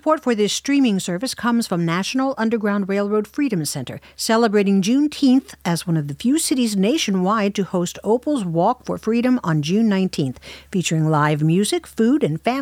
support for this streaming service comes from National Underground Railroad Freedom Center, celebrating Juneteenth as one of the few cities nationwide to host Opal's Walk for Freedom on June 19th, featuring live music, food, and family